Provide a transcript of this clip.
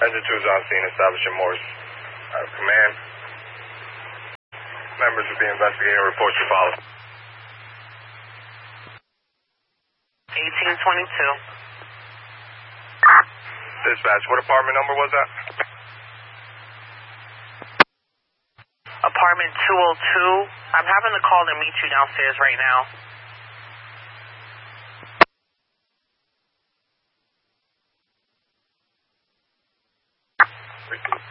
Engine 2 is on scene, establishing Morse. Command. Members will be investigating reports to follow. 1822. Dispatch, what apartment number was that? Apartment 202. I'm having the call to meet you downstairs right now.